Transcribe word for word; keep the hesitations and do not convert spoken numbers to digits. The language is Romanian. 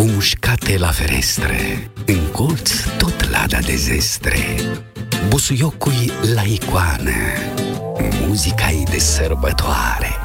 cu mușcate la ferestre, în colț tot lada de zestre, busuiocui la icoană, muzica-i de sărbătoare.